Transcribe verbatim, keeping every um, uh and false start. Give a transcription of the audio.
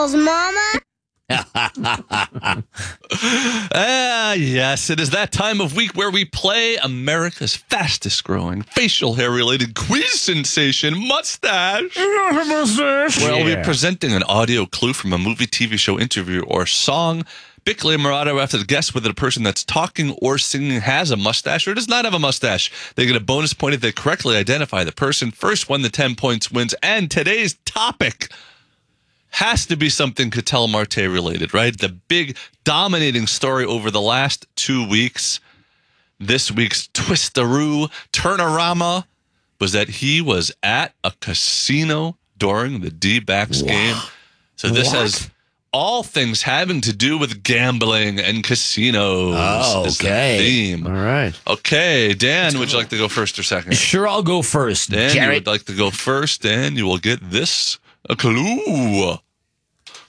balls, Mama. Ah, yes, it is that time of week where we play America's fastest growing facial hair related quiz sensation, Mustache. Mustache. Where I'll Yeah. be presenting an audio clue from a movie, T V show, interview, or song. Bickley and Murata have to guess whether the person that's talking or singing has a mustache or does not have a mustache. They get a bonus point if they correctly identify the person. First one to ten points wins. And today's topic has to be something Cattell Marte related, right? The big dominating story over the last two weeks, this week's Twistaroo Turnorama, was that he was at a casino during the D-backs game. So this What? has all things having to do with gambling and casinos. Oh, is the okay. theme. All right. Okay, Dan, would you like to go first or second? Sure, I'll go first. Dan, you Jarrett. would like to go first, and you will get this a clue.